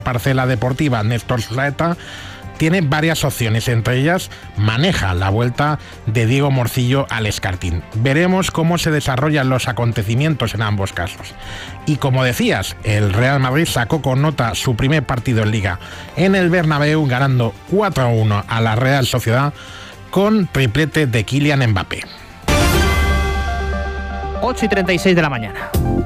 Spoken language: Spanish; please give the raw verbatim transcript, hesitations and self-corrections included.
Parcela Deportiva Néstor Susaeta tiene varias opciones, entre ellas maneja la vuelta de Diego Morcillo al Escartín. Veremos cómo se desarrollan los acontecimientos en ambos casos. Y como decías, el Real Madrid sacó con nota su primer partido en Liga en el Bernabéu, ganando cuatro a uno a la Real Sociedad con triplete de Kylian Mbappé. ocho y treinta y seis de la mañana.